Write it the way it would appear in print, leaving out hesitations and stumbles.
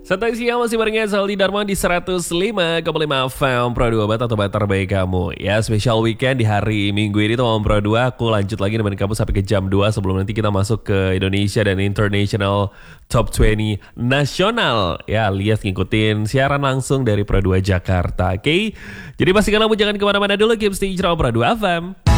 Santai siang masih barengan Saldi Darman di 105,5 FM Pro 2 Bat atau Bat terbaik kamu. Ya, spesial weekend di hari Minggu ini teman Pro 2. Aku lanjut lagi nemenin kamu sampai ke jam 2 sebelum nanti kita masuk ke Indonesia dan International Top 20 Nasional. Ya, lihat ngikutin siaran langsung dari Pro 2 Jakarta. Oke? Jadi pastikan kamu jangan kemana-mana dulu. Keep stay Pro 2 FM.